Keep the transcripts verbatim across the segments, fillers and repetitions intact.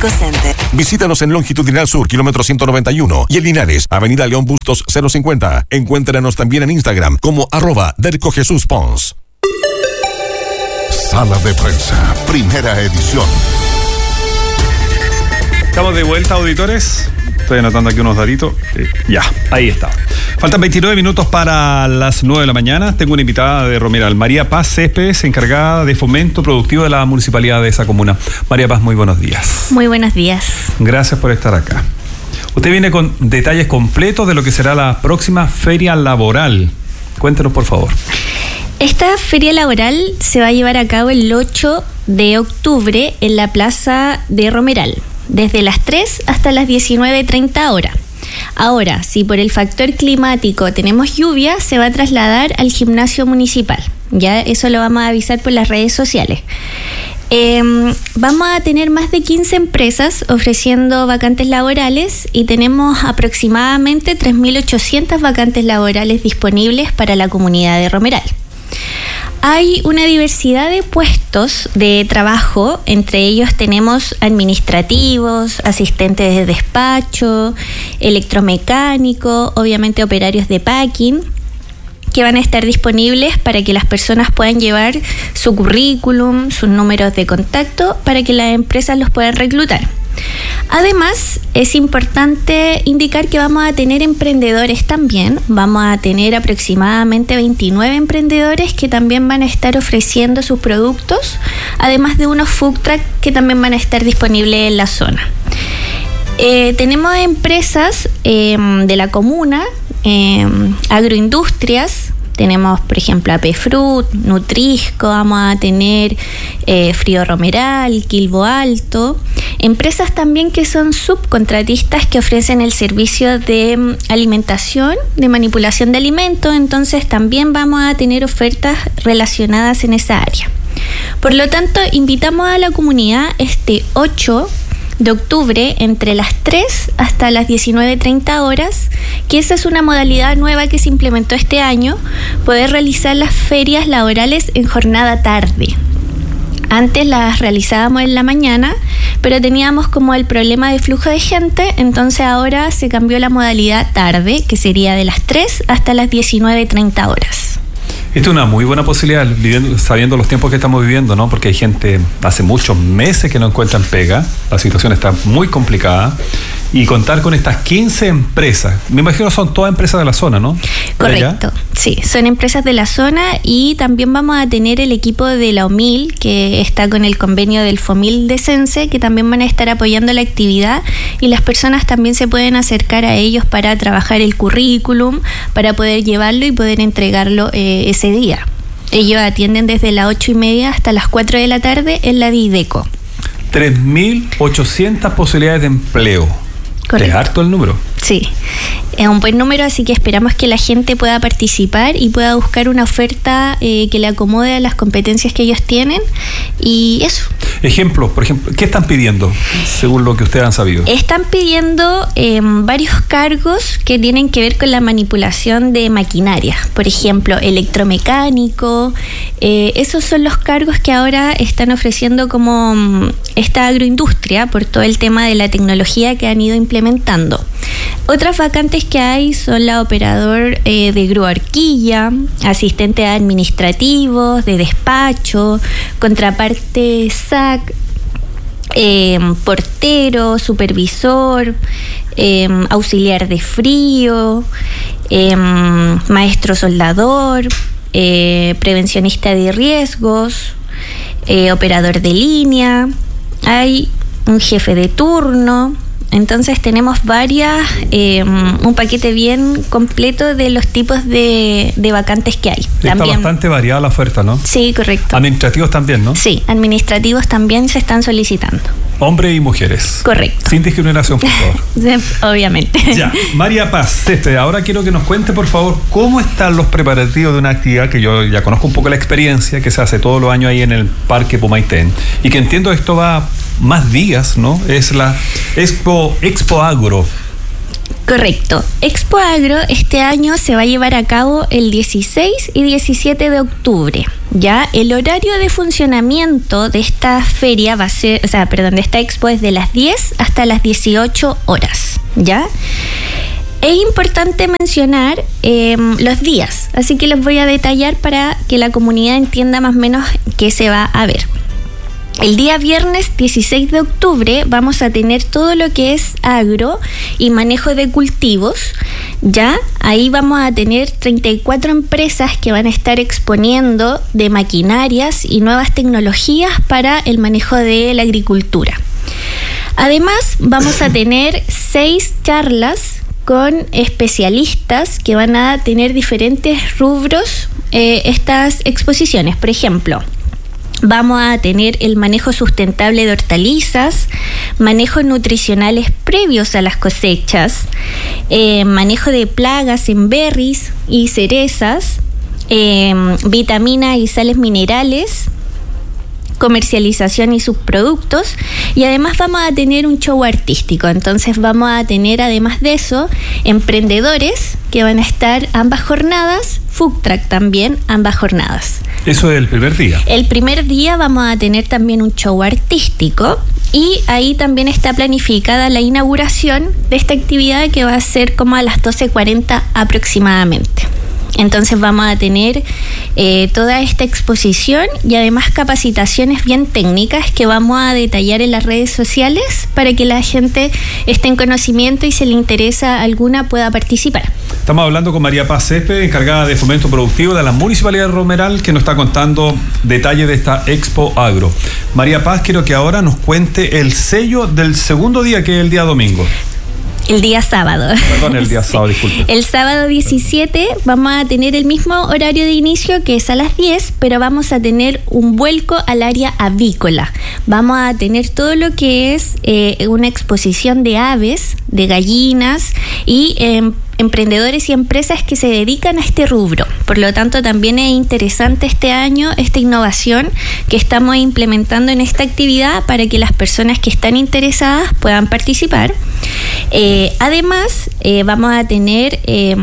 Ecocenter. Visítanos en Longitudinal Sur, kilómetro ciento noventa y uno, y en Linares, Avenida León Bustos cero cincuenta. Encuéntranos también en Instagram como arroba Derco Jesús Pons. Sala de Prensa, primera edición. Estamos de vuelta, auditores. Estoy anotando aquí unos daditos. Eh, ya, ahí está. Faltan veintinueve minutos para las nueve de la mañana. Tengo una invitada de Romeral, María Paz Céspedes, encargada de fomento productivo de la municipalidad de esa comuna. María Paz, muy buenos días. Muy buenos días. Gracias por estar acá. Usted viene con detalles completos de lo que será la próxima feria laboral. Cuéntenos, por favor. Esta feria laboral se va a llevar a cabo el ocho de octubre en la plaza de Romeral, desde las tres hasta las diecinueve treinta horas. Ahora, si por el factor climático tenemos lluvia, se va a trasladar al gimnasio municipal. Ya eso lo vamos a avisar por las redes sociales. Eh, vamos a tener más de quince empresas ofreciendo vacantes laborales y tenemos aproximadamente tres mil ochocientas vacantes laborales disponibles para la comunidad de Romeral. Hay una diversidad de puestos de trabajo, entre ellos tenemos administrativos, asistentes de despacho, electromecánico, obviamente operarios de packing, que van a estar disponibles para que las personas puedan llevar su currículum, sus números de contacto, para que las empresas los puedan reclutar. Además, es importante indicar que vamos a tener emprendedores también. Vamos a tener aproximadamente veintinueve emprendedores que también van a estar ofreciendo sus productos, además de unos food truck que también van a estar disponibles en la zona. Eh, tenemos empresas eh, de la comuna, eh, agroindustrias. Tenemos, por ejemplo, A P Fruit, Nutrisco, vamos a tener eh, Frío Romeral, Quilbo Alto. Empresas también que son subcontratistas que ofrecen el servicio de um, alimentación, de manipulación de alimentos. Entonces también vamos a tener ofertas relacionadas en esa área. Por lo tanto, invitamos a la comunidad este ocho de octubre entre las tres hasta las diecinueve treinta horas, que esa es una modalidad nueva que se implementó este año, poder realizar las ferias laborales en jornada tarde. Antes las realizábamos en la mañana, pero teníamos como el problema de flujo de gente, entonces ahora se cambió la modalidad tarde, que sería de las tres hasta las diecinueve treinta horas. Esta es una muy buena posibilidad, viviendo, sabiendo los tiempos que estamos viviendo, ¿no? Porque hay gente hace muchos meses que no encuentran pega, la situación está muy complicada, y contar con estas quince empresas, me imagino son todas empresas de la zona, ¿no? Correcto, sí, son empresas de la zona, y también vamos a tener el equipo de la O M I L, que está con el convenio del FOMIL de Sense, que también van a estar apoyando la actividad, y las personas también se pueden acercar a ellos para trabajar el currículum, para poder llevarlo y poder entregarlo eh, ese día. Ellos atienden desde las ocho y media hasta las cuatro de la tarde en la Dideco. tres mil ochocientas posibilidades de empleo. Correcto. Es harto el número. Sí, es un buen número, así que esperamos que la gente pueda participar y pueda buscar una oferta eh, que le acomode a las competencias que ellos tienen, y eso. Ejemplos, por ejemplo, ¿qué están pidiendo según lo que ustedes han sabido? Están pidiendo eh, varios cargos que tienen que ver con la manipulación de maquinaria, por ejemplo, electromecánico. Eh, esos son los cargos que ahora están ofreciendo como um, esta agroindustria por todo el tema de la tecnología que han ido implementando. Otras vacantes que hay son la operador eh, de grúa horquilla, asistentes administrativos, de despacho, contraparte S A C, eh, portero, supervisor, eh, auxiliar de frío, eh, maestro soldador, eh, prevencionista de riesgos, eh, operador de línea, hay un jefe de turno. Entonces tenemos varias, eh, un paquete bien completo de los tipos de, de vacantes que hay. Está también, bastante variada la oferta, ¿no? Sí, correcto. Administrativos también, ¿no? Sí, administrativos también se están solicitando. Hombres y mujeres. Correcto. Sin discriminación, por favor. Obviamente. Ya, María Paz, este, ahora quiero que nos cuente, por favor, cómo están los preparativos de una actividad que yo ya conozco un poco la experiencia, que se hace todos los años ahí en el Parque Pumaitén, y que entiendo esto va más días, ¿no? Es la Expo, Expo Agro. Correcto. Expo Agro este año se va a llevar a cabo el dieciséis y diecisiete de octubre. Ya, el horario de funcionamiento de esta feria va a ser, o sea, perdón, de esta expo es de las diez hasta las dieciocho horas, ¿ya? Es importante mencionar eh, los días, así que los voy a detallar para que la comunidad entienda más o menos qué se va a ver. El día viernes dieciséis de octubre vamos a tener todo lo que es agro y manejo de cultivos. Ya, ahí vamos a tener treinta y cuatro empresas que van a estar exponiendo de maquinarias y nuevas tecnologías para el manejo de la agricultura. Además, vamos a tener seis charlas con especialistas que van a tener diferentes rubros eh, estas exposiciones. Por ejemplo, vamos a tener el manejo sustentable de hortalizas, manejos nutricionales previos a las cosechas, eh, manejo de plagas en berries y cerezas, eh, vitaminas y sales minerales, comercialización y subproductos, y además vamos a tener un show artístico. Entonces vamos a tener, además de eso, emprendedores que van a estar ambas jornadas, food truck también ambas jornadas. Eso es el primer día. El primer día vamos a tener también un show artístico y ahí también está planificada la inauguración de esta actividad, que va a ser como a las doce cuarenta aproximadamente. Entonces vamos a tener eh, toda esta exposición y además capacitaciones bien técnicas que vamos a detallar en las redes sociales para que la gente esté en conocimiento y si le interesa alguna pueda participar. Estamos hablando con María Paz Céspedes, encargada de fomento productivo de la Municipalidad de Romeral, que nos está contando detalles de esta Expo Agro. María Paz, quiero que ahora nos cuente el sello del segundo día, que es el día domingo. El día sábado. Perdón, el día sábado, disculpe. El sábado diecisiete vamos a tener el mismo horario de inicio, que es a las diez, pero vamos a tener un vuelco al área avícola. Vamos a tener todo lo que es eh, una exposición de aves, de gallinas y eh, emprendedores y empresas que se dedican a este rubro. Por lo tanto, también es interesante este año esta innovación que estamos implementando en esta actividad para que las personas que están interesadas puedan participar. Eh, además, eh, vamos a tener eh,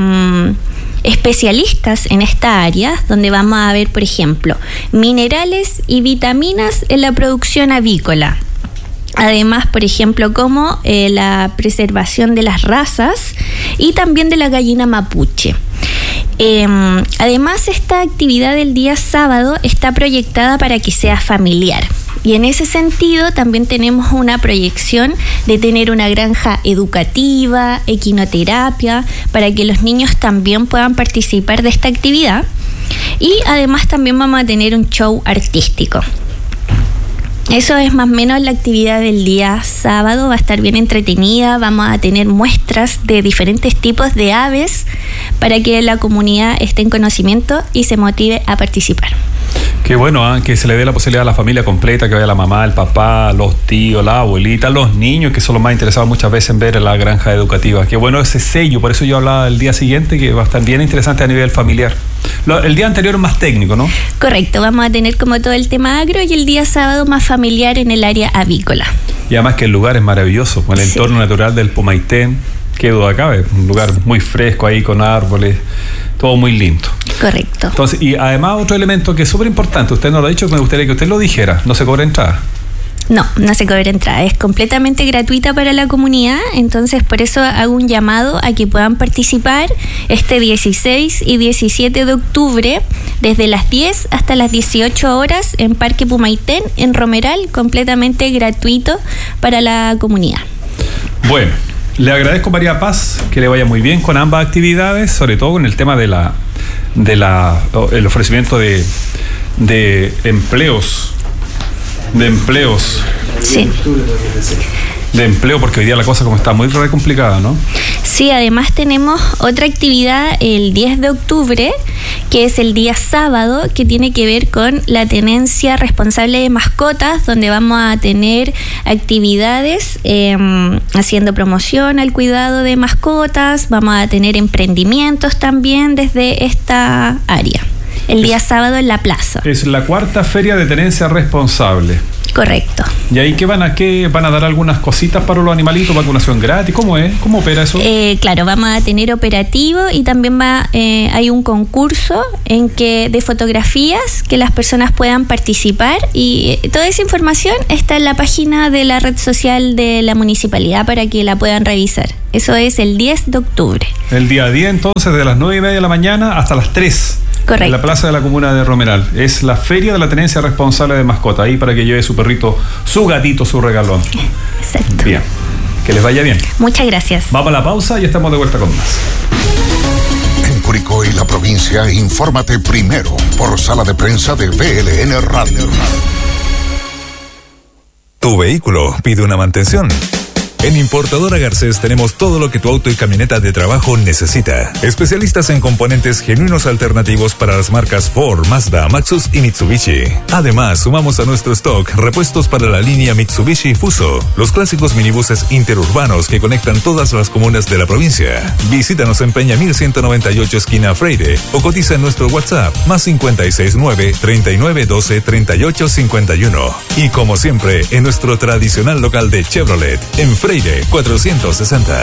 especialistas en esta área, donde vamos a ver, por ejemplo, minerales y vitaminas en la producción avícola. Además, por ejemplo, como eh, la preservación de las razas y también de la gallina mapuche. Eh, además, esta actividad del día sábado está proyectada para que sea familiar. Y en ese sentido también tenemos una proyección de tener una granja educativa, equinoterapia, para que los niños también puedan participar de esta actividad. Y además también vamos a tener un show artístico. Eso es más o menos la actividad del día sábado. Va a estar bien entretenida. Vamos a tener muestras de diferentes tipos de aves para que la comunidad esté en conocimiento y se motive a participar. Qué bueno, ¿eh? Que se le dé la posibilidad a la familia completa, que vaya la mamá, el papá, los tíos, la abuelita, los niños, que son los más interesados muchas veces en ver la granja educativa. Qué bueno ese sello, por eso yo hablaba el día siguiente, que va a estar bien interesante a nivel familiar. Lo, el día anterior es más técnico, ¿no? Correcto, vamos a tener como todo el tema agro y el día sábado más familiar en el área avícola. Y además que el lugar es maravilloso, con el sí. entorno natural del Pumaitén, que duda cabe, un lugar muy fresco ahí con árboles, todo muy lindo. Correcto. Entonces, y además otro elemento que es súper importante, usted nos lo ha dicho, me gustaría que usted lo dijera, no se cobra entrada. No, no se cobra entrada, es completamente gratuita para la comunidad, entonces por eso hago un llamado a que puedan participar este dieciséis y diecisiete de octubre, desde las diez hasta las dieciocho horas en Parque Pumaitén, en Romeral, completamente gratuito para la comunidad. Bueno, le agradezco, María Paz, que le vaya muy bien con ambas actividades, sobre todo con el tema de la de la el ofrecimiento de, de empleos de empleos sí de empleo, porque hoy día la cosa como está muy re complicada, ¿no? Sí, además tenemos otra actividad el diez de octubre, que es el día sábado, que tiene que ver con la tenencia responsable de mascotas, donde vamos a tener actividades eh, haciendo promoción al cuidado de mascotas, vamos a tener emprendimientos también desde esta área. el día sábado en la plaza. Es la cuarta feria de tenencia responsable. Correcto. ¿Y ahí qué van a qué van a dar algunas cositas para los animalitos, vacunación gratis? ¿Cómo es? ¿Cómo opera eso? Eh, claro, vamos a tener operativo y también va eh, hay un concurso en que de fotografías que las personas puedan participar y eh, toda esa información está en la página de la red social de la municipalidad para que la puedan revisar. Eso es el diez de octubre. El día diez, entonces, de las nueve y media de la mañana hasta las tres. Correcto. En la plaza de la comuna de Romeral. Es la feria de la tenencia responsable de mascota. Ahí para que lleve su perrito, su gatito, su regalón. Exacto. Bien. Que les vaya bien. Muchas gracias. Vamos a la pausa y estamos de vuelta con más. En Curicó y la provincia, infórmate primero por sala de prensa de V L N Radio. Tu vehículo pide una mantención. En Importadora Garcés tenemos todo lo que tu auto y camioneta de trabajo necesita. Especialistas en componentes genuinos alternativos para las marcas Ford, Mazda, Maxus y Mitsubishi. Además, sumamos a nuestro stock repuestos para la línea Mitsubishi Fuso, los clásicos minibuses interurbanos que conectan todas las comunas de la provincia. Visítanos en Peña mil ciento noventa y ocho esquina Freire o cotiza en nuestro WhatsApp más cinco seis nueve, treinta y nueve doce, treinta y ocho cincuenta y uno. Y como siempre, en nuestro tradicional local de Chevrolet, en Freire cuatrocientos sesenta.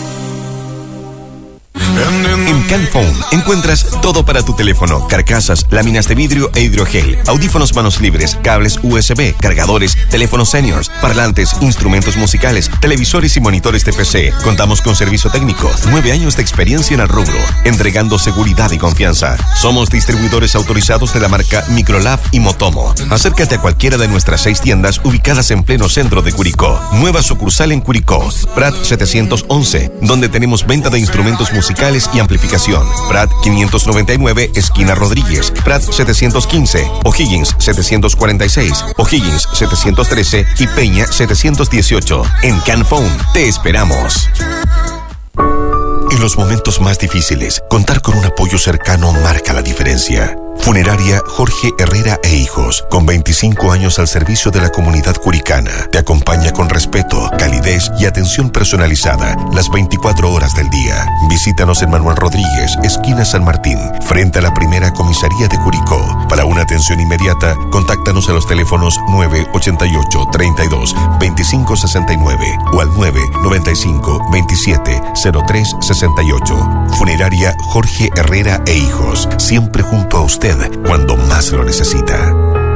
En Canphone encuentras todo para tu teléfono: carcasas, láminas de vidrio e hidrogel, audífonos manos libres, cables U S B, cargadores, teléfonos seniors, parlantes, instrumentos musicales, televisores y monitores de P C. Contamos con servicio técnico, nueve años de experiencia en el rubro, entregando seguridad y confianza. Somos distribuidores autorizados de la marca Microlab y Motomo. Acércate a cualquiera de nuestras seis tiendas ubicadas en pleno centro de Curicó. Nueva sucursal en Curicó, Prat setecientos once, donde tenemos venta de instrumentos musicales y amplificación. Prat quinientos noventa y nueve, esquina Rodríguez. Prat setecientos quince, O'Higgins setecientos cuarenta y seis, O'Higgins setecientos trece y Peña setecientos dieciocho. En Canphone te esperamos. En los momentos más difíciles, contar con un apoyo cercano marca la diferencia. Funeraria Jorge Herrera e Hijos, con veinticinco años al servicio de la comunidad curicana, te acompaña con respeto, calidez y atención personalizada las veinticuatro horas del día. Visítanos en Manuel Rodríguez, esquina San Martín, frente a la primera comisaría de Curicó. Para una atención inmediata, contáctanos a los teléfonos nueve ochenta y ocho, treinta y dos, veinticinco sesenta y nueve o al nueve noventa y cinco, veintisiete, cero tres sesenta y ocho. Funeraria Jorge Herrera e Hijos, siempre junto a usted cuando más lo necesita.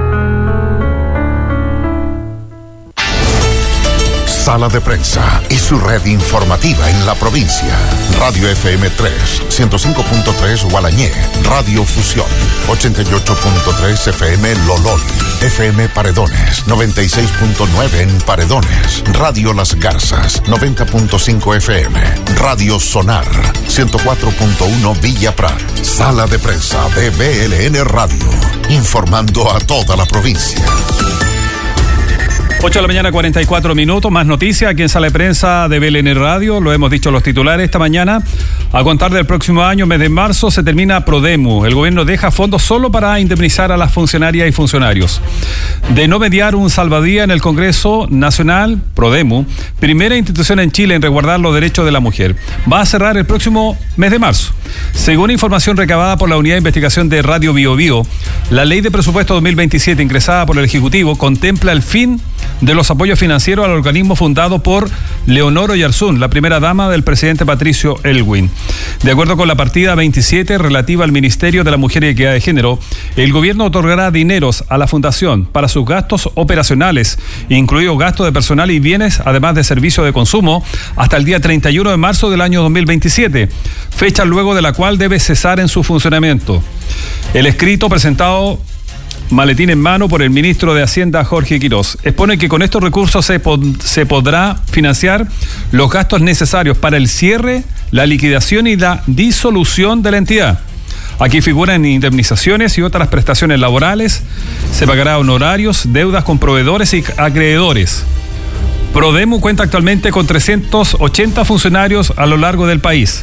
Sala de prensa y su red informativa en la provincia. Radio F M tres, ciento cinco punto tres Gualañé. Radio Fusión, ochenta y ocho punto tres F M Lolol. F M Paredones, noventa y seis punto nueve en Paredones. Radio Las Garzas, noventa punto cinco F M. Radio Sonar, ciento cuatro punto uno Villa Prat. Sala de prensa de V L N Radio, informando a toda la provincia. ocho de la mañana, cuarenta y cuatro minutos. Más noticias aquí en Sala de Prensa de V L N Radio. Lo hemos dicho los titulares esta mañana. A contar del próximo año, mes de marzo, se termina Prodemu. El gobierno deja fondos solo para indemnizar a las funcionarias y funcionarios. De no mediar un salvadía en el Congreso Nacional, Prodemu, primera institución en Chile en resguardar los derechos de la mujer, va a cerrar el próximo mes de marzo. Según información recabada por la Unidad de Investigación de Radio Bio Bio, la Ley de Presupuesto dos mil veintisiete ingresada por el Ejecutivo contempla el fin de los apoyos financieros al organismo fundado por Leonor Oyarzún, la primera dama del presidente Patricio Elwin. De acuerdo con la partida veintisiete relativa al Ministerio de la Mujer y Equidad de Género, el gobierno otorgará dineros a la fundación para sus gastos operacionales, incluidos gastos de personal y bienes, además de servicios de consumo, hasta el día treinta y uno de marzo del año dos mil veintisiete, fecha luego de la cual debe cesar en su funcionamiento. El escrito presentado maletín en mano por el ministro de Hacienda, Jorge Quirós, expone que con estos recursos se, pod- se podrá financiar los gastos necesarios para el cierre, la liquidación y la disolución de la entidad. Aquí figuran indemnizaciones y otras prestaciones laborales, se pagará honorarios, deudas con proveedores y acreedores. Prodemu cuenta actualmente con trescientos ochenta funcionarios a lo largo del país.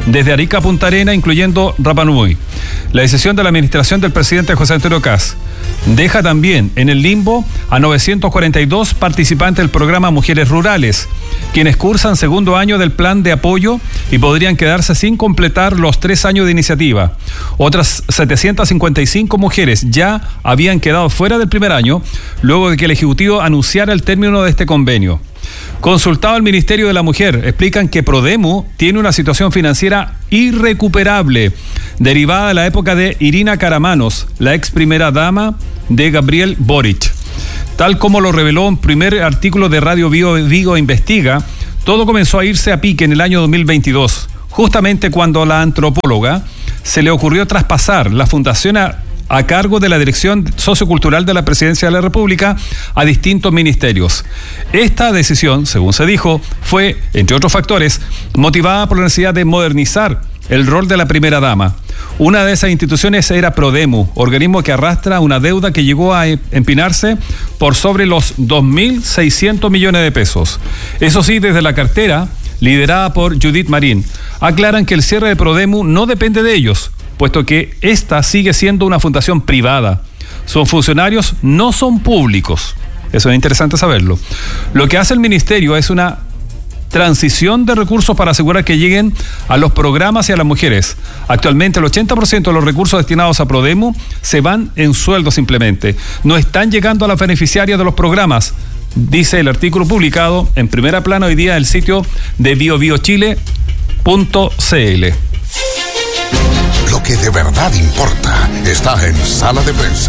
desde Arica a Punta Arena, incluyendo Rapa Nui. La decisión de la administración del presidente José Antonio Kast deja también en el limbo a novecientos cuarenta y dos participantes del programa Mujeres Rurales, quienes cursan segundo año del plan de apoyo y podrían quedarse sin completar los tres años de iniciativa. Otras setecientas cincuenta y cinco mujeres ya habían quedado fuera del primer año, luego de que el Ejecutivo anunciara el término de este convenio. Consultado al Ministerio de la Mujer, explican que Prodemu tiene una situación financiera irrecuperable, derivada de la época de Irina Caramanos, la ex primera dama de Gabriel Boric. Tal como lo reveló un primer artículo de Radio Vigo, Vigo Investiga, todo comenzó a irse a pique en el año dos mil veintidós, justamente cuando a la antropóloga se le ocurrió traspasar la fundación a a cargo de la Dirección Sociocultural de la Presidencia de la República a distintos ministerios. Esta decisión, según se dijo, fue, entre otros factores, motivada por la necesidad de modernizar el rol de la primera dama. Una de esas instituciones era Prodemu, organismo que arrastra una deuda que llegó a empinarse por sobre los dos mil seiscientos millones de pesos. Eso sí, desde la cartera, liderada por Judith Marín, aclaran que el cierre de Prodemu no depende de ellos, puesto que esta sigue siendo una fundación privada. Sus funcionarios no son públicos. Eso es interesante saberlo. Lo que hace el ministerio es una transición de recursos para asegurar que lleguen a los programas y a las mujeres. Actualmente el ochenta por ciento de los recursos destinados a Prodemu se van en sueldos simplemente. No están llegando a las beneficiarias de los programas, dice el artículo publicado en primera plana hoy día en el sitio de bio bio chile punto c l. Lo que de verdad importa está en Sala de Prensa.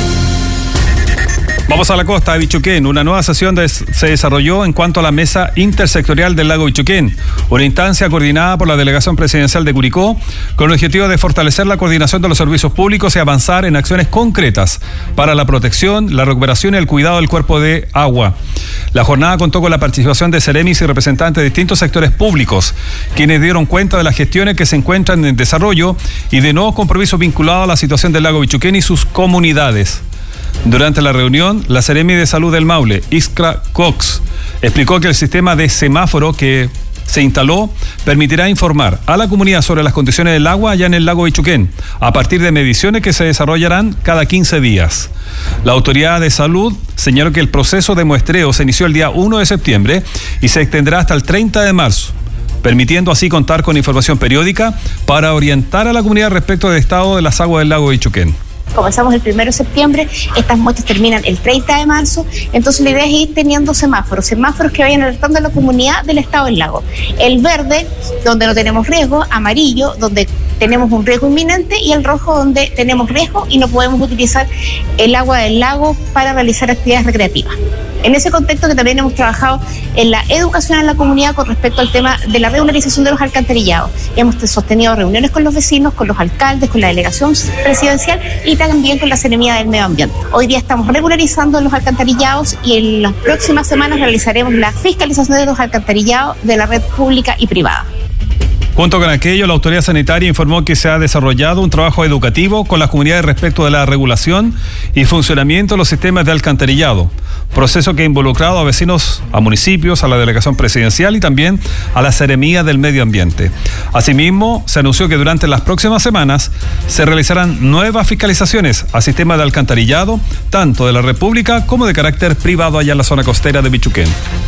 Vamos a la costa de Bichuquén. Una nueva sesión de, se desarrolló en cuanto a la mesa intersectorial del lago Bichuquén, una instancia coordinada por la Delegación Presidencial de Curicó, con el objetivo de fortalecer la coordinación de los servicios públicos y avanzar en acciones concretas para la protección, la recuperación y el cuidado del cuerpo de agua. La jornada contó con la participación de seremis y representantes de distintos sectores públicos, quienes dieron cuenta de las gestiones que se encuentran en desarrollo y de nuevos compromisos vinculados a la situación del lago Bichuquén y sus comunidades. Durante la reunión, la Seremi de Salud del Maule, Iskra Cox, explicó que el sistema de semáforo que se instaló permitirá informar a la comunidad sobre las condiciones del agua allá en el lago Bichuquén, a partir de mediciones que se desarrollarán cada quince días. La autoridad de salud señaló que el proceso de muestreo se inició el día uno de septiembre y se extenderá hasta el treinta de marzo, permitiendo así contar con información periódica para orientar a la comunidad respecto del estado de las aguas del lago Bichuquén. Comenzamos el primero de septiembre, estas muestras terminan el treinta de marzo, entonces la idea es ir teniendo semáforos, semáforos que vayan alertando a la comunidad del estado del lago. El verde, donde no tenemos riesgo, amarillo, donde tenemos un riesgo inminente, y el rojo, donde tenemos riesgo y no podemos utilizar el agua del lago para realizar actividades recreativas. En ese contexto que también hemos trabajado en la educación en la comunidad con respecto al tema de la regularización de los alcantarillados. Hemos sostenido reuniones con los vecinos, con los alcaldes, con la delegación presidencial y también con la Seremía del Medio Ambiente. Hoy día estamos regularizando los alcantarillados y en las próximas semanas realizaremos la fiscalización de los alcantarillados de la red pública y privada. Junto con aquello, la autoridad sanitaria informó que se ha desarrollado un trabajo educativo con las comunidades respecto de la regulación y funcionamiento de los sistemas de alcantarillado, proceso que ha involucrado a vecinos, a municipios, a la delegación presidencial y también a la Seremía del Medio Ambiente. Asimismo, se anunció que durante las próximas semanas se realizarán nuevas fiscalizaciones a sistemas de alcantarillado, tanto de la red pública como de carácter privado allá en la zona costera de Bichuquén.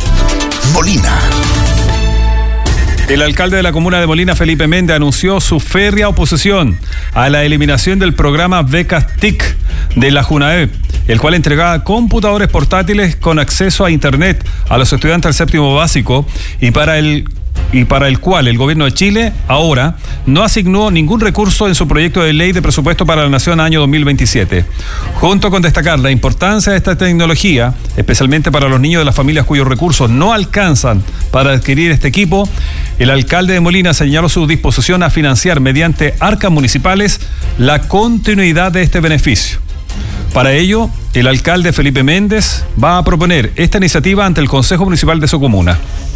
Molina. El alcalde de la comuna de Molina, Felipe Méndez, anunció su férrea oposición a la eliminación del programa Becas T I C de la JUNAEP, el cual entregaba computadores portátiles con acceso a internet a los estudiantes del séptimo básico y para el y para el cual el gobierno de Chile ahora no asignó ningún recurso en su proyecto de ley de presupuesto para la Nación año dos mil veintisiete. Junto con destacar la importancia de esta tecnología, especialmente para los niños de las familias cuyos recursos no alcanzan para adquirir este equipo, el alcalde de Molina señaló su disposición a financiar mediante arcas municipales la continuidad de este beneficio. Para ello, el alcalde Felipe Méndez va a proponer esta iniciativa ante el Consejo Municipal de su comuna.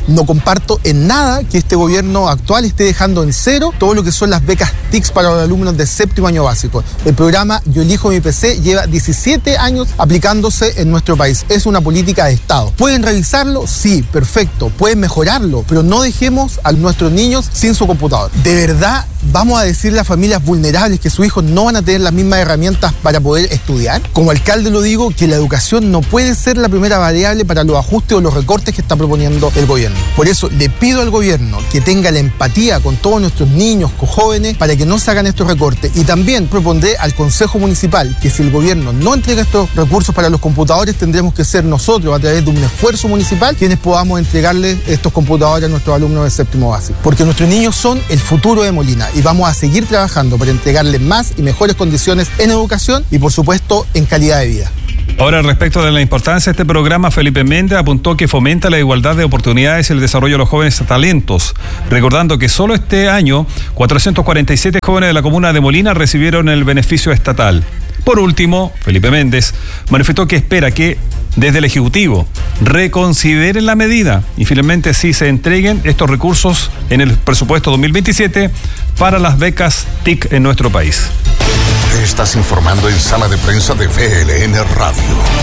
No comparto en nada que este gobierno actual esté dejando en cero todo lo que son las becas T I C para los alumnos del séptimo año básico. El programa Yo Elijo Mi P C lleva diecisiete años aplicándose en nuestro país. Es una política de Estado. ¿Pueden revisarlo? Sí, perfecto. Pueden mejorarlo, pero no dejemos a nuestros niños sin su computador. ¿De verdad vamos a decirle a familias vulnerables que sus hijos no van a tener las mismas herramientas para poder estudiar? Como alcalde lo digo, que la educación no puede ser la primera variable para los ajustes o los recortes que está proponiendo el gobierno. Por eso le pido al gobierno que tenga la empatía con todos nuestros niños, con jóvenes, para que no se hagan estos recortes. Y también propondré al Consejo Municipal que si el gobierno no entrega estos recursos para los computadores, tendremos que ser nosotros, a través de un esfuerzo municipal, quienes podamos entregarles estos computadores a nuestros alumnos del séptimo básico. Porque nuestros niños son el futuro de Molina y vamos a seguir trabajando para entregarles más y mejores condiciones en educación y, por supuesto, en calidad de vida. Ahora, respecto de la importancia de este programa, Felipe Méndez apuntó que fomenta la igualdad de oportunidades y el desarrollo de los jóvenes talentos, recordando que solo este año cuatrocientos cuarenta y siete jóvenes de la comuna de Molina recibieron el beneficio estatal. Por último, Felipe Méndez manifestó que espera que desde el Ejecutivo reconsideren la medida y finalmente sí se entreguen estos recursos en el presupuesto dos mil veintisiete para las becas T I C en nuestro país. Te estás informando en Sala de Prensa de V L N Radio.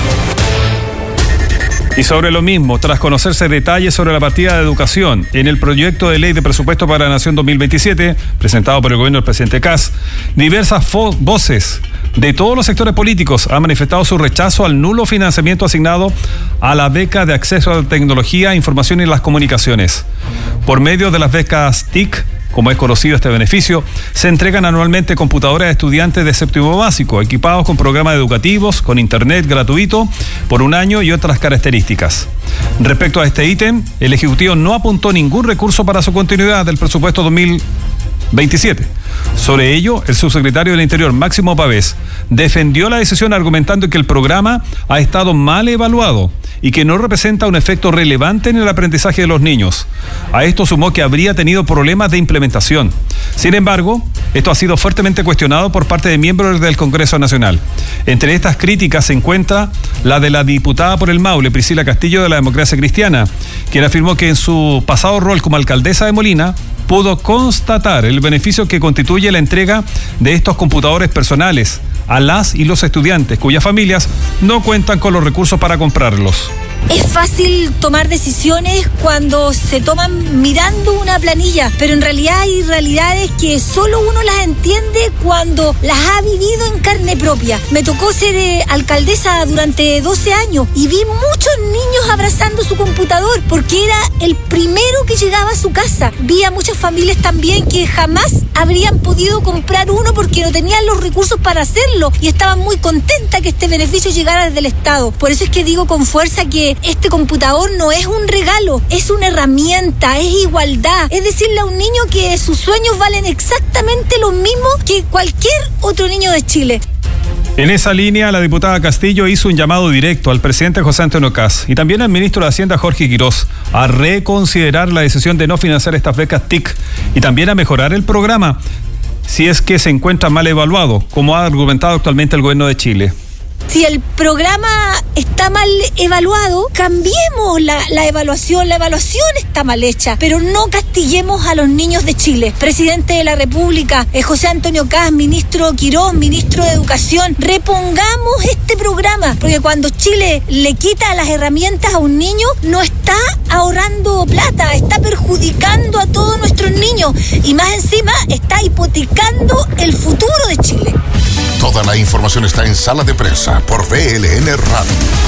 Y sobre lo mismo, tras conocerse detalles sobre la partida de educación en el proyecto de ley de presupuesto para la Nación dos mil veintisiete, presentado por el gobierno del presidente Kast, diversas fo- voces de todos los sectores políticos han manifestado su rechazo al nulo financiamiento asignado a la beca de acceso a la tecnología, información y las comunicaciones. Por medio de las becas T I C, como es conocido este beneficio, se entregan anualmente computadoras a estudiantes de séptimo básico, equipados con programas educativos, con internet gratuito por un año y otras características. Respecto a este ítem, el Ejecutivo no apuntó ningún recurso para su continuidad del presupuesto dos mil veintisiete. Sobre ello, el subsecretario del Interior, Máximo Pavés, defendió la decisión argumentando que el programa ha estado mal evaluado y que no representa un efecto relevante en el aprendizaje de los niños. A esto sumó que habría tenido problemas de implementación. Sin embargo, esto ha sido fuertemente cuestionado por parte de miembros del Congreso Nacional. Entre estas críticas se encuentra la de la diputada por el Maule, Priscila Castillo, de la Democracia Cristiana, quien afirmó que en su pasado rol como alcaldesa de Molina pudo constatar el beneficio que constituye la entrega de estos computadores personales a las y los estudiantes cuyas familias no cuentan con los recursos para comprarlos. Es fácil tomar decisiones cuando se toman mirando una planilla, pero en realidad hay realidades que solo uno las entiende cuando las ha vivido en carne propia. Me tocó ser eh, alcaldesa durante doce años y vi muchos niños abrazando su computador porque era el primero que llegaba a su casa. Vi a muchas familias también que jamás habrían podido comprar uno porque no tenían los recursos para hacerlo y estaban muy contentas que este beneficio llegara desde el Estado. Por eso es que digo con fuerza que este computador no es un regalo, es una herramienta, es igualdad. Es decirle a un niño que sus sueños valen exactamente lo mismo que cualquier otro niño de Chile. En esa línea, la diputada Castillo hizo un llamado directo al presidente José Antonio Kast y también al ministro de Hacienda Jorge Quirós a reconsiderar la decisión de no financiar estas becas T I C y también a mejorar el programa si es que se encuentra mal evaluado, como ha argumentado actualmente el gobierno de Chile. Si el programa está mal evaluado, cambiemos la, la evaluación. La evaluación está mal hecha, pero no castiguemos a los niños de Chile. Presidente de la República, eh, José Antonio Kast, ministro Quirós, ministro de Educación, repongamos este programa, porque cuando Chile le quita las herramientas a un niño, no está ahorrando plata, está perjudicando a todos nuestros niños y más encima está hipotecando el futuro de Chile. Toda la información está en Sala de Prensa por V L N Radio.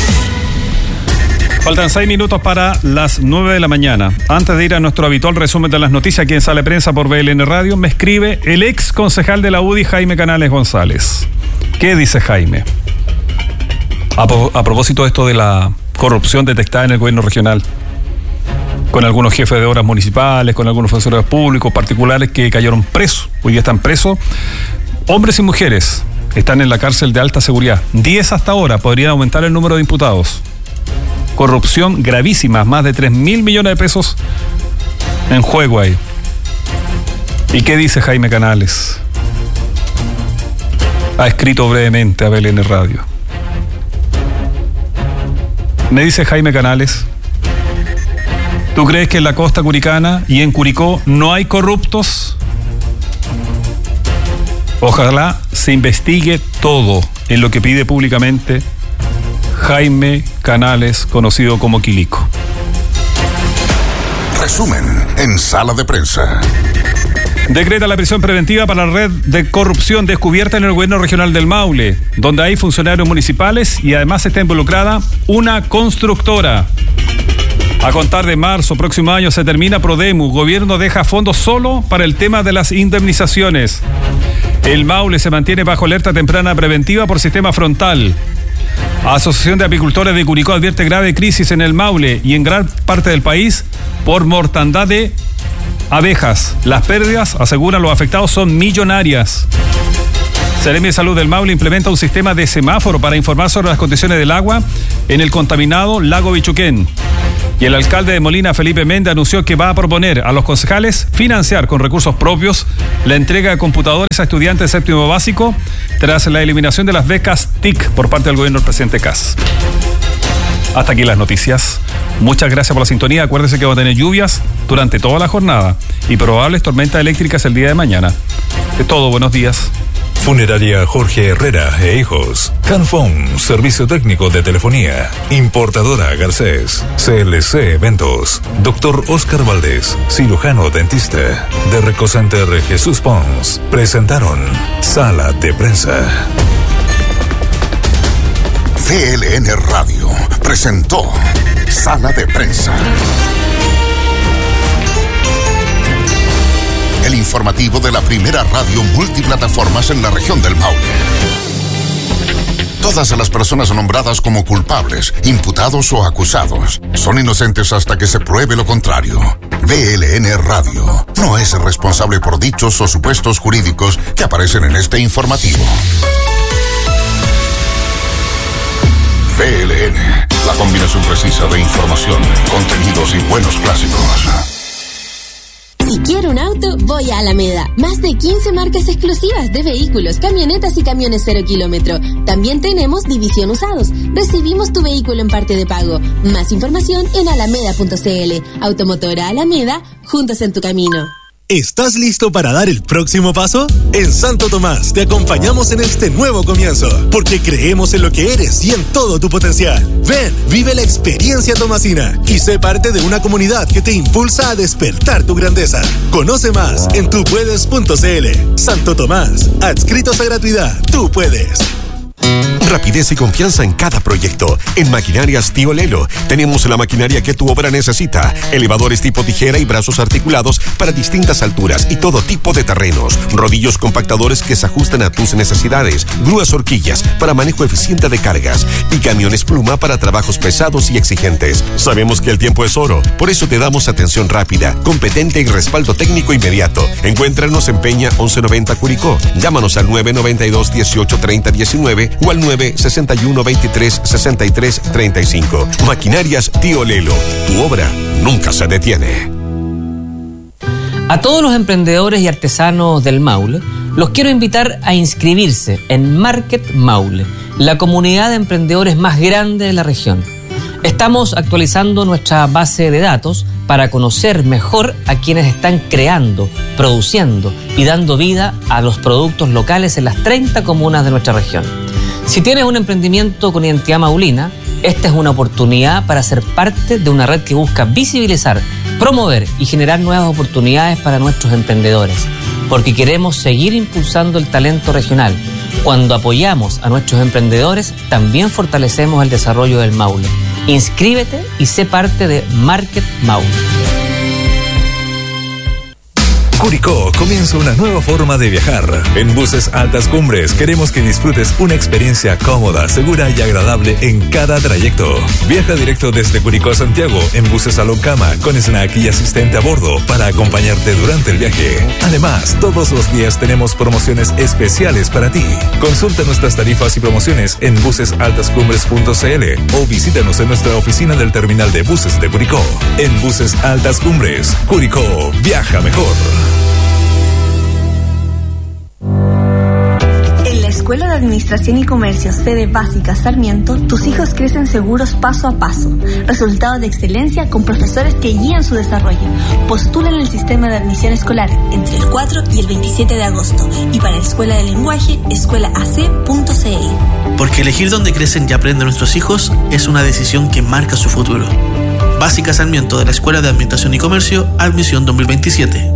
Faltan seis minutos para las nueve de la mañana. Antes de ir a nuestro habitual resumen de las noticias aquí en Sala de Prensa por V L N Radio, me escribe el ex concejal de la U D I, Jaime Canales González. ¿Qué dice Jaime? A, po- a propósito de esto de la corrupción detectada en el gobierno regional, con algunos jefes de obras municipales, con algunos funcionarios públicos particulares que cayeron presos, hoy día están presos, hombres y mujeres. Están en la cárcel de alta seguridad. diez hasta ahora, podrían aumentar el número de imputados. Corrupción gravísima, más de tres mil millones de pesos en juego ahí. ¿Y qué dice Jaime Canales? Ha escrito brevemente a V L N Radio. Me dice Jaime Canales ¿Tú crees que en la costa curicana y en Curicó no hay corruptos? Ojalá se investigue todo en lo que pide públicamente Jaime Canales, conocido como Quilico. Resumen en Sala de Prensa. Decreta la prisión preventiva para la red de corrupción descubierta en el gobierno regional del Maule, donde hay funcionarios municipales y además está involucrada una constructora. A contar de marzo próximo año se termina Prodemu. Gobierno deja fondos solo para el tema de las indemnizaciones. El Maule se mantiene bajo alerta temprana preventiva por sistema frontal. Asociación de Apicultores de Curicó advierte grave crisis en el Maule y en gran parte del país por mortandad de abejas. Las pérdidas, aseguran los afectados, son millonarias. Seremi de Salud del Maule implementa un sistema de semáforo para informar sobre las condiciones del agua en el contaminado lago Bichuquén. Y el alcalde de Molina, Felipe Méndez, anunció que va a proponer a los concejales financiar con recursos propios la entrega de computadores a estudiantes de séptimo básico tras la eliminación de las becas T I C por parte del gobierno del presidente Kast. Hasta aquí las noticias. Muchas gracias por la sintonía. Acuérdense que va a tener lluvias durante toda la jornada y probables tormentas eléctricas el día de mañana. Es todo, buenos días. Funeraria Jorge Herrera e Hijos. Canfón, servicio técnico de telefonía. Importadora Garcés. C L C Eventos. Doctor Oscar Valdés, cirujano dentista. De Recocenter Jesús Pons. Presentaron Sala de Prensa. V L N Radio presentó Sala de Prensa. El informativo de la primera radio multiplataformas en la región del Maule. Todas las personas nombradas como culpables, imputados o acusados son inocentes hasta que se pruebe lo contrario. V L N Radio no es responsable por dichos o supuestos jurídicos que aparecen en este informativo. V L N, la combinación precisa de información, contenidos y buenos clásicos. Si quiero un auto, voy a Alameda. Más de quince marcas exclusivas de vehículos, camionetas y camiones cero kilómetro. También tenemos división usados. Recibimos tu vehículo en parte de pago. Más información en alameda punto c l. Automotora Alameda, juntos en tu camino. ¿Estás listo para dar el próximo paso? En Santo Tomás te acompañamos en este nuevo comienzo, porque creemos en lo que eres y en todo tu potencial. Ven, vive la experiencia tomasina y sé parte de una comunidad que te impulsa a despertar tu grandeza. Conoce más en tu puedes punto c l. Santo Tomás, adscritos a gratuidad, tú puedes. Rapidez y confianza en cada proyecto. En Maquinarias Tío Lelo tenemos la maquinaria que tu obra necesita. Elevadores tipo tijera y brazos articulados para distintas alturas y todo tipo de terrenos. Rodillos compactadores que se ajustan a tus necesidades. Grúas horquillas para manejo eficiente de cargas. Y camiones pluma para trabajos pesados y exigentes. Sabemos que el tiempo es oro, por eso te damos atención rápida, competente y respaldo técnico inmediato. Encuéntranos en Peña once noventa Curicó. Llámanos al nueve noventa y dos dieciocho treinta diecinueve o al nueve sesenta y uno veintitrés sesenta y tres treinta y cinco. Maquinarias Tío Lelo. Tu obra nunca se detiene. A todos los emprendedores y artesanos del Maule, los quiero invitar a inscribirse en Market Maule, la comunidad de emprendedores más grande de la región. Estamos actualizando nuestra base de datos para conocer mejor a quienes están creando, produciendo y dando vida a los productos locales en las treinta comunas de nuestra región. Si tienes un emprendimiento con identidad maulina, esta es una oportunidad para ser parte de una red que busca visibilizar, promover y generar nuevas oportunidades para nuestros emprendedores, porque queremos seguir impulsando el talento regional. Cuando apoyamos a nuestros emprendedores, también fortalecemos el desarrollo del Maule. Inscríbete y sé parte de Market Maule. Curicó comienza una nueva forma de viajar. En Buses Altas Cumbres queremos que disfrutes una experiencia cómoda, segura y agradable en cada trayecto. Viaja directo desde Curicó a Santiago en buses Salón Cama con snack y asistente a bordo para acompañarte durante el viaje. Además, todos los días tenemos promociones especiales para ti. Consulta nuestras tarifas y promociones en buses altas cumbres punto c l o visítanos en nuestra oficina del terminal de buses de Curicó. En Buses Altas Cumbres, Curicó, viaja mejor. Escuela de Administración y Comercio, sede básica Sarmiento, tus hijos crecen seguros paso a paso. Resultados de excelencia con profesores que guían su desarrollo. Postula en el sistema de admisión escolar entre el cuatro y el veintisiete de agosto. Y para Escuela de Lenguaje, escuela a c punto c l. Porque elegir dónde crecen y aprenden nuestros hijos es una decisión que marca su futuro. Básica Sarmiento de la Escuela de Administración y Comercio, admisión dos mil veintisiete.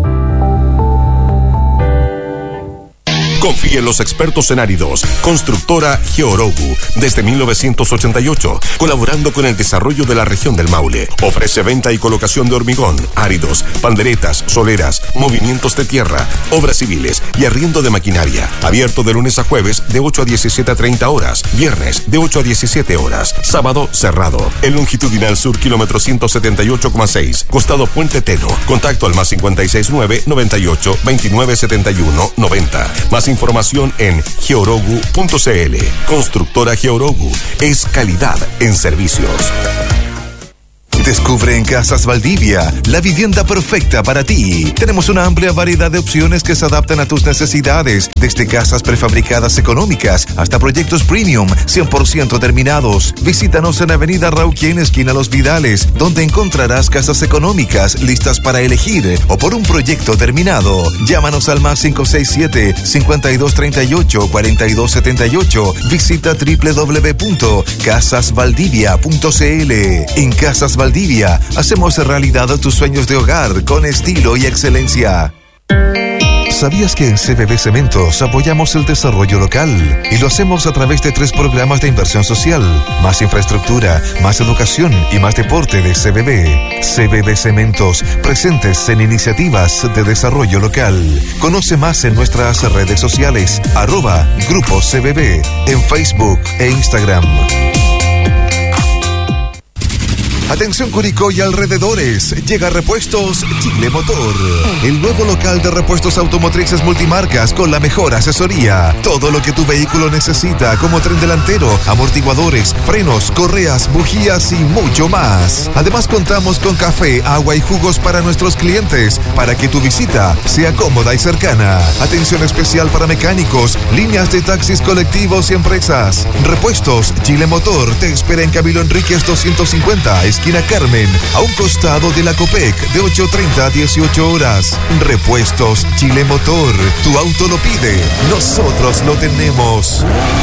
Confía en los expertos en áridos. Constructora Georogu, desde mil novecientos ochenta y ocho, colaborando con el desarrollo de la región del Maule. Ofrece venta y colocación de hormigón, áridos, panderetas, soleras, movimientos de tierra, obras civiles y arriendo de maquinaria. Abierto de lunes a jueves de ocho a diecisiete a treinta horas, viernes de ocho a diecisiete horas, sábado cerrado. El longitudinal sur, kilómetro ciento setenta y ocho coma seis, costado Puente Teno. Contacto al más cincuenta y seis nueve, noventa y ocho, veintinueve setenta y uno, noventa. Más información en georogu punto c l. Constructora Georogu es calidad en servicios. Descubre en Casas Valdivia la vivienda perfecta para ti. Tenemos una amplia variedad de opciones que se adaptan a tus necesidades, desde casas prefabricadas económicas hasta proyectos premium cien por ciento terminados. Visítanos en Avenida Rauquien, esquina Los Vidales, donde encontrarás casas económicas listas para elegir o por un proyecto terminado. Llámanos al más cinco seis siete, cincuenta y dos treinta y ocho, cuarenta y dos setenta y ocho. Visita doble u doble u doble u punto casas valdivia punto c l. En Casas Valdivia Valdivia, hacemos realidad tus sueños de hogar con estilo y excelencia. ¿Sabías que en C B B Cementos apoyamos el desarrollo local? Y lo hacemos a través de tres programas de inversión social: más infraestructura, más educación y más deporte de C B B. C B B Cementos, presentes en iniciativas de desarrollo local. Conoce más en nuestras redes sociales, arroba Grupo C B B, en Facebook e Instagram. Atención Curicó y alrededores, llega Repuestos Chile Motor, el nuevo local de repuestos automotrices multimarcas con la mejor asesoría. Todo lo que tu vehículo necesita, como tren delantero, amortiguadores, frenos, correas, bujías y mucho más. Además contamos con café, agua y jugos para nuestros clientes, para que tu visita sea cómoda y cercana. Atención especial para mecánicos, líneas de taxis colectivos y empresas. Repuestos Chile Motor te espera en Camilo Enríquez doscientos cincuenta, esquina Carmen, a un costado de la Copec, de ocho treinta a dieciocho horas. Repuestos Chile Motor, tu auto lo pide, nosotros lo tenemos.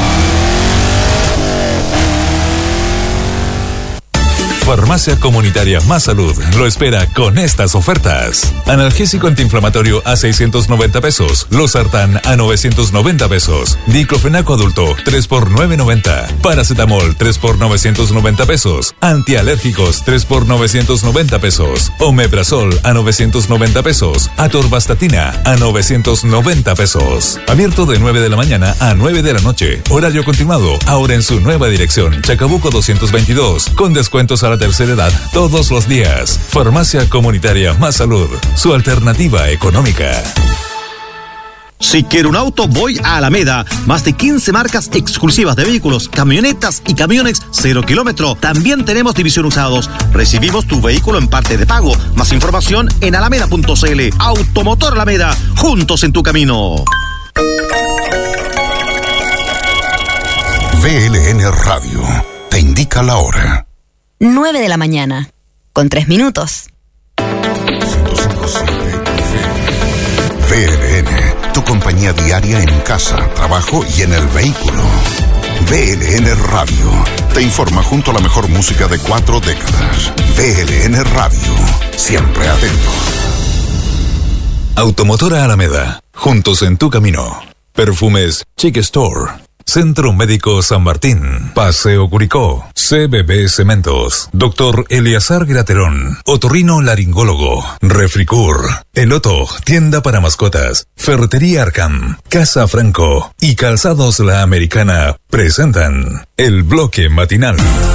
Farmacia Comunitaria Más Salud lo espera con estas ofertas. Analgésico antiinflamatorio a seiscientos noventa pesos. Losartán a novecientos noventa pesos. Diclofenaco adulto tres por novecientos noventa. Paracetamol tres por novecientos noventa pesos. Antialérgicos tres por novecientos noventa pesos. Omeprazol a novecientos noventa pesos. Atorvastatina a novecientos noventa pesos. Abierto de nueve de la mañana a nueve de la noche. Horario continuado. Ahora en su nueva dirección. Chacabuco doscientos veintidós. Con descuentos a la tercera edad todos los días. Farmacia Comunitaria Más Salud, su alternativa económica. Si quiero un auto, voy a Alameda. Más de quince marcas exclusivas de vehículos, camionetas y camiones cero kilómetro. También tenemos división usados. Recibimos tu vehículo en parte de pago. Más información en alameda punto c l. Automotor Alameda, juntos en tu camino. V L N Radio te indica la hora. nueve de la mañana, con tres minutos. ciento cinco punto siete V L N, tu compañía diaria en casa, trabajo y en el vehículo. V L N Radio te informa junto a la mejor música de cuatro décadas. V L N Radio, siempre atento. Automotora Alameda, juntos en tu camino. Perfumes Chic Store. Centro Médico San Martín, Paseo Curicó, C B B Cementos, Doctor Eleazar Graterón, Otorrino Laringólogo, Refricur, Eloto, Tienda para Mascotas, Ferretería Arcam, Casa Franco y Calzados La Americana presentan el bloque matinal.